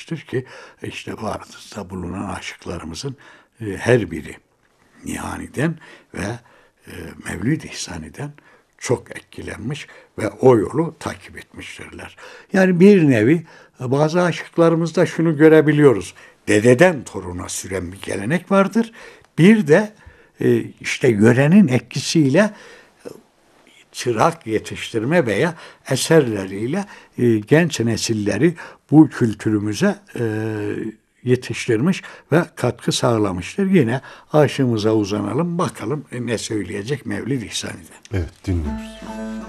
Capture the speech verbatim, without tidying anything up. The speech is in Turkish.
etmiştir ki işte Varlı'da bulunan aşıklarımızın e, her biri Nihani'den ve e, Mevlid-i İhsani'den çok etkilenmiş ve o yolu takip etmiştirler. Yani bir nevi bazı aşıklarımızda şunu görebiliyoruz. Dededen toruna süren bir gelenek vardır. Bir de e, işte yörenin etkisiyle çırak yetiştirme veya eserleriyle e, genç nesilleri bu kültürümüze e, yetiştirmiş ve katkı sağlamıştır. Yine aşığımıza uzanalım, bakalım ne söyleyecek Mevlid-i İhsani'den. Evet, dinliyoruz.